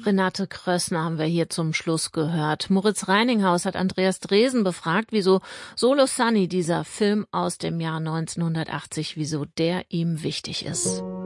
Renate Krössner haben wir hier zum Schluss gehört. Moritz Reininghaus hat Andreas Dresen befragt, wieso Solo Sunny, dieser Film aus dem Jahr 1980, wieso der ihm wichtig ist.